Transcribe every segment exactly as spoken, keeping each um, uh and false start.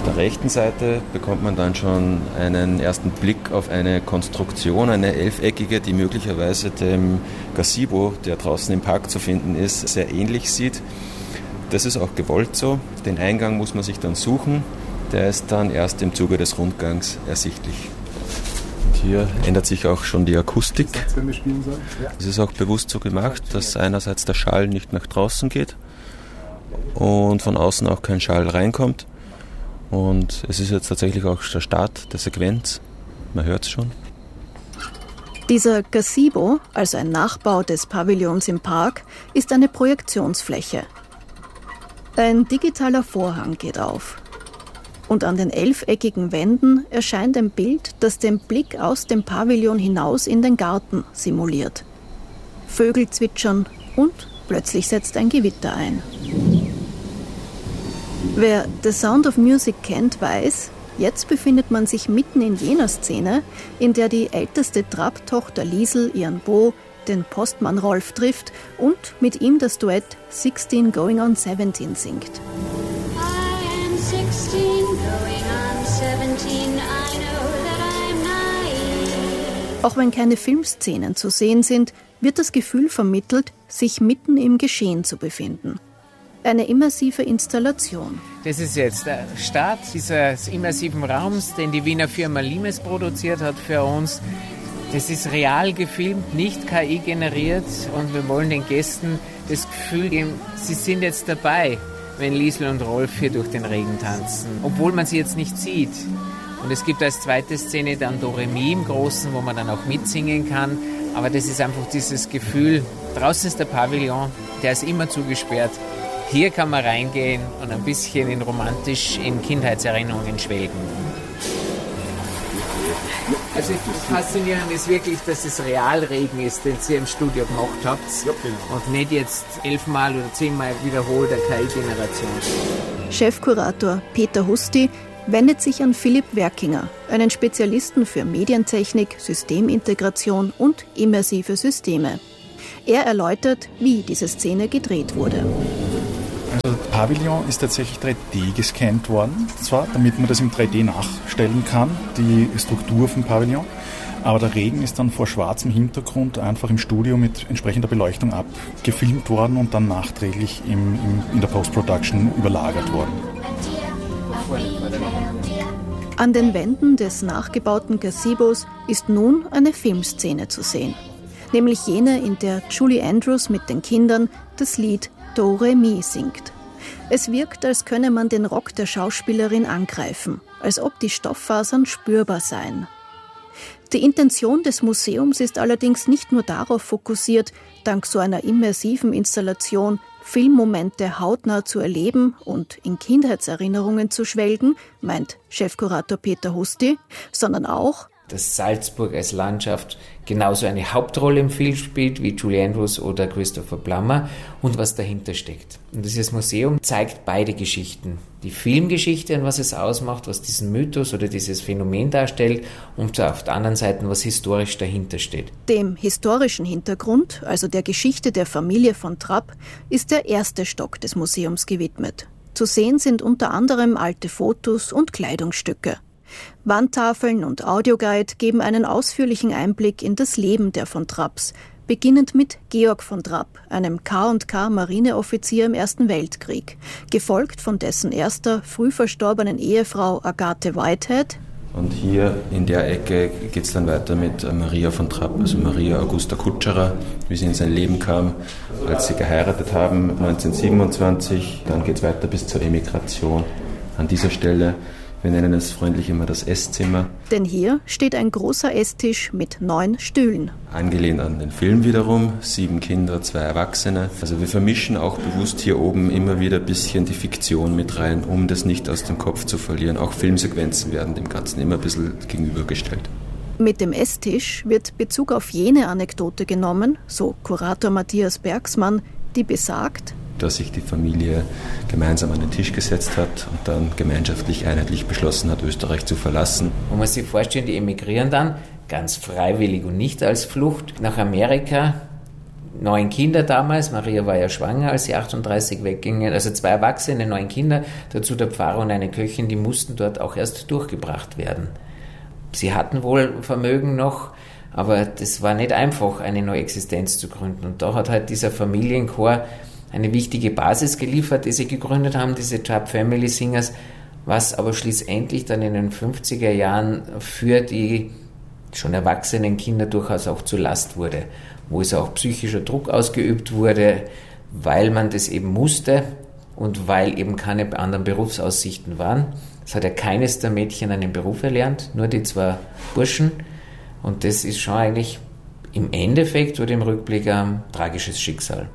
der rechten Seite bekommt man dann schon einen ersten Blick auf eine Konstruktion, eine elfeckige, die möglicherweise dem Gazebo, der draußen im Park zu finden ist, sehr ähnlich sieht. Das ist auch gewollt so. Den Eingang muss man sich dann suchen. Der ist dann erst im Zuge des Rundgangs ersichtlich. Und hier ändert sich auch schon die Akustik. Es ist auch bewusst so gemacht, dass einerseits der Schall nicht nach draußen geht und von außen auch kein Schall reinkommt. Und es ist jetzt tatsächlich auch der Start der Sequenz. Man hört es schon. Dieser Gazebo, also ein Nachbau des Pavillons im Park, ist eine Projektionsfläche. Ein digitaler Vorhang geht auf. Und an den elfeckigen Wänden erscheint ein Bild, das den Blick aus dem Pavillon hinaus in den Garten simuliert. Vögel zwitschern und plötzlich setzt ein Gewitter ein. Wer The Sound of Music kennt, weiß, jetzt befindet man sich mitten in jener Szene, in der die älteste Trapp-Tochter Liesl ihren Beau, den Postmann Rolf, trifft und mit ihm das Duett sixteen going on seventeen singt. Auch wenn keine Filmszenen zu sehen sind, wird das Gefühl vermittelt, sich mitten im Geschehen zu befinden. Eine immersive Installation. Das ist jetzt der Start dieses immersiven Raums, den die Wiener Firma Limes produziert hat für uns. Das ist real gefilmt, nicht K I generiert, und wir wollen den Gästen das Gefühl geben, sie sind jetzt dabei, wenn Liesl und Rolf hier durch den Regen tanzen, obwohl man sie jetzt nicht sieht. Und es gibt als zweite Szene dann Do Re Mi im Großen, wo man dann auch mitsingen kann. Aber das ist einfach dieses Gefühl, draußen ist der Pavillon, der ist immer zugesperrt. Hier kann man reingehen und ein bisschen in romantisch in Kindheitserinnerungen schwelgen. Also das Faszinierende ist wirklich, dass es Realregen ist, den ihr im Studio gemacht habt. Ja, genau. Und nicht jetzt elfmal oder zehnmal wiederholt der K I-Generation. Chefkurator Peter Husti wendet sich an Philipp Werkinger, einen Spezialisten für Medientechnik, Systemintegration und immersive Systeme. Er erläutert, wie diese Szene gedreht wurde. Also der Pavillon ist tatsächlich drei D gescannt worden, zwar, damit man das im drei D nachstellen kann, die Struktur vom Pavillon. Aber der Regen ist dann vor schwarzem Hintergrund einfach im Studio mit entsprechender Beleuchtung abgefilmt worden und dann nachträglich im, im, in der Post-Production überlagert worden. An den Wänden des nachgebauten Gazebos ist nun eine Filmszene zu sehen. Nämlich jene, in der Julie Andrews mit den Kindern das Lied Do Re Mi singt. Es wirkt, als könne man den Rock der Schauspielerin angreifen, als ob die Stofffasern spürbar seien. Die Intention des Museums ist allerdings nicht nur darauf fokussiert, dank so einer immersiven Installation Filmmomente hautnah zu erleben und in Kindheitserinnerungen zu schwelgen, meint Chefkurator Peter Husti, sondern auch, dass Salzburg als Landschaft genauso eine Hauptrolle im Film spielt wie Julie Andrews oder Christopher Plummer und was dahinter steckt. Und dieses Museum zeigt beide Geschichten. Die Filmgeschichte und was es ausmacht, was diesen Mythos oder dieses Phänomen darstellt, und auf der anderen Seite, was historisch dahinter steht. Dem historischen Hintergrund, also der Geschichte der Familie von Trapp, ist der erste Stock des Museums gewidmet. Zu sehen sind unter anderem alte Fotos und Kleidungsstücke. Wandtafeln und Audioguide geben einen ausführlichen Einblick in das Leben der von Trapps, beginnend mit Georg von Trapp, einem K und K Marineoffizier im Ersten Weltkrieg, gefolgt von dessen erster, früh verstorbenen Ehefrau Agathe Whitehead. Und hier in der Ecke geht es dann weiter mit Maria von Trapp, also Maria Augusta Kutscherer, wie sie in sein Leben kam, als sie geheiratet haben, neunzehnhundertsiebenundzwanzig. Dann geht es weiter bis zur Emigration. An dieser Stelle, wir nennen es freundlich immer das Esszimmer. Denn hier steht ein großer Esstisch mit neun Stühlen. Angelehnt an den Film wiederum, sieben Kinder, zwei Erwachsene. Also wir vermischen auch bewusst hier oben immer wieder ein bisschen die Fiktion mit rein, um das nicht aus dem Kopf zu verlieren. Auch Filmsequenzen werden dem Ganzen immer ein bisschen gegenübergestellt. Mit dem Esstisch wird Bezug auf jene Anekdote genommen, so Kurator Matthias Bergsmann, die besagt, dass sich die Familie gemeinsam an den Tisch gesetzt hat und dann gemeinschaftlich einheitlich beschlossen hat, Österreich zu verlassen. Man muss sich vorstellen, die emigrieren dann ganz freiwillig und nicht als Flucht nach Amerika. neun Kinder damals, Maria war ja schwanger, als sie achtunddreißig weggingen, also zwei Erwachsene, neun Kinder, dazu der Pfarrer und eine Köchin, die mussten dort auch erst durchgebracht werden. Sie hatten wohl Vermögen noch, aber das war nicht einfach, eine neue Existenz zu gründen. Und da hat halt dieser Familienchor eine wichtige Basis geliefert, die sie gegründet haben, diese Trapp Family Singers, was aber schließlich dann in den fünfziger Jahren für die schon erwachsenen Kinder durchaus auch zur Last wurde, wo es auch psychischer Druck ausgeübt wurde, weil man das eben musste und weil eben keine anderen Berufsaussichten waren. Es hat ja keines der Mädchen einen Beruf erlernt, nur die zwei Burschen. Und das ist schon eigentlich im Endeffekt oder im Rückblick ein tragisches Schicksal.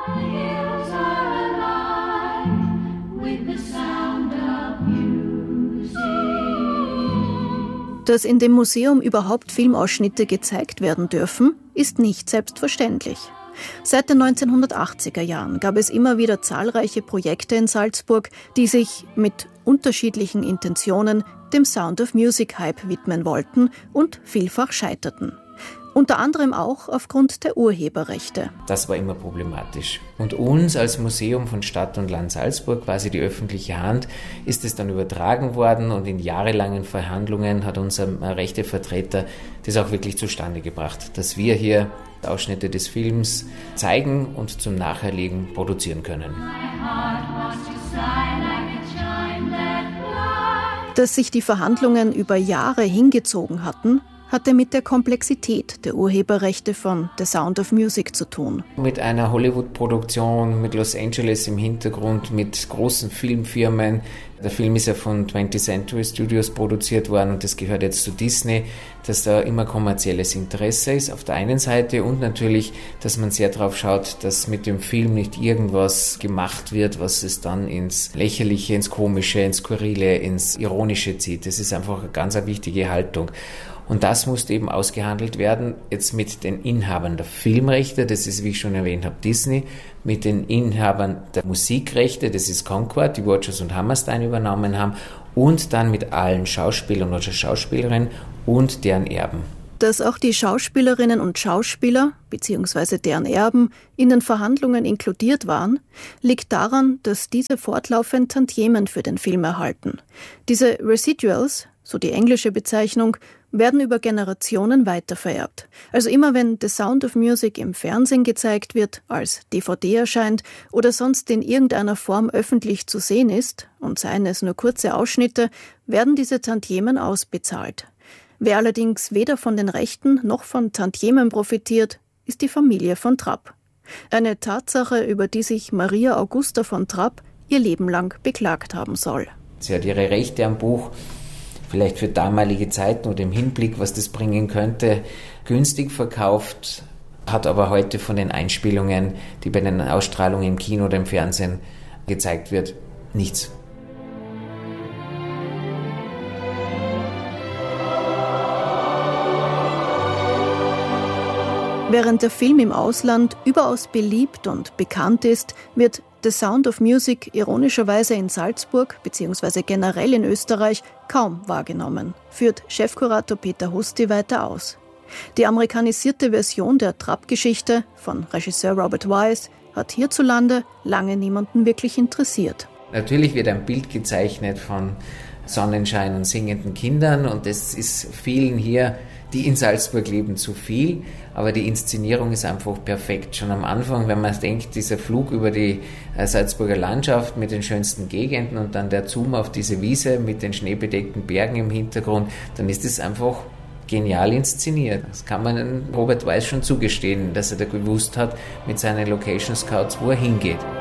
Dass in dem Museum überhaupt Filmausschnitte gezeigt werden dürfen, ist nicht selbstverständlich. Seit den neunzehnhundertachtziger Jahren gab es immer wieder zahlreiche Projekte in Salzburg, die sich mit unterschiedlichen Intentionen dem Sound of Music Hype widmen wollten und vielfach scheiterten. Unter anderem auch aufgrund der Urheberrechte. Das war immer problematisch. Und uns als Museum von Stadt und Land Salzburg, quasi die öffentliche Hand, ist es dann übertragen worden und in jahrelangen Verhandlungen hat unser Rechtevertreter das auch wirklich zustande gebracht, dass wir hier Ausschnitte des Films zeigen und zum Nacherlegen produzieren können. Dass sich die Verhandlungen über Jahre hingezogen hatten, hatte mit der Komplexität der Urheberrechte von The Sound of Music zu tun. Mit einer Hollywood-Produktion, mit Los Angeles im Hintergrund, mit großen Filmfirmen. Der Film ist ja von twentieth Century Studios produziert worden und das gehört jetzt zu Disney, dass da immer kommerzielles Interesse ist auf der einen Seite und natürlich, dass man sehr darauf schaut, dass mit dem Film nicht irgendwas gemacht wird, was es dann ins Lächerliche, ins Komische, ins Skurrile, ins Ironische zieht. Das ist einfach eine ganz eine wichtige Haltung. Und das musste eben ausgehandelt werden, jetzt mit den Inhabern der Filmrechte, das ist, wie ich schon erwähnt habe, Disney, mit den Inhabern der Musikrechte, das ist Concord, die Rodgers und Hammerstein übernommen haben, und dann mit allen Schauspielern oder Schauspielerinnen und deren Erben. Dass auch die Schauspielerinnen und Schauspieler bzw. deren Erben in den Verhandlungen inkludiert waren, liegt daran, dass diese fortlaufend Tantiemen für den Film erhalten. Diese Residuals, so die englische Bezeichnung, werden über Generationen weitervererbt. Also immer wenn The Sound of Music im Fernsehen gezeigt wird, als D V D erscheint oder sonst in irgendeiner Form öffentlich zu sehen ist, und seien es nur kurze Ausschnitte, werden diese Tantiemen ausbezahlt. Wer allerdings weder von den Rechten noch von Tantiemen profitiert, ist die Familie von Trapp. Eine Tatsache, über die sich Maria Augusta von Trapp ihr Leben lang beklagt haben soll. Sie hat ihre Rechte am Buch vielleicht für damalige Zeiten oder im Hinblick, was das bringen könnte, günstig verkauft, hat aber heute von den Einspielungen, die bei den Ausstrahlungen im Kino oder im Fernsehen gezeigt wird, nichts. Während der Film im Ausland überaus beliebt und bekannt ist, wird The Sound of Music ironischerweise in Salzburg bzw. generell in Österreich kaum wahrgenommen, führt Chefkurator Peter Husti weiter aus. Die amerikanisierte Version der Trapp-Geschichte von Regisseur Robert Wise hat hierzulande lange niemanden wirklich interessiert. Natürlich wird ein Bild gezeichnet von Sonnenschein und singenden Kindern und das ist vielen hier, die in Salzburg leben, zu viel, aber die Inszenierung ist einfach perfekt. Schon am Anfang, wenn man denkt, dieser Flug über die Salzburger Landschaft mit den schönsten Gegenden und dann der Zoom auf diese Wiese mit den schneebedeckten Bergen im Hintergrund, dann ist es einfach genial inszeniert. Das kann man Robert Wise schon zugestehen, dass er da gewusst hat mit seinen Location Scouts, wo er hingeht.